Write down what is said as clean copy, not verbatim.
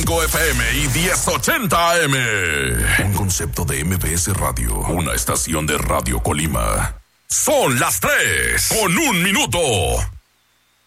95 FM y 1080 AM. Un concepto de MBS Radio, una estación de Radio Colima. Son las 3:01 minuto.